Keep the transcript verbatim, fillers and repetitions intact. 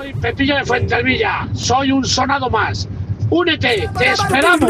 Soy Pepillo de Fuentervilla. Soy un sonado más. Únete, te esperamos.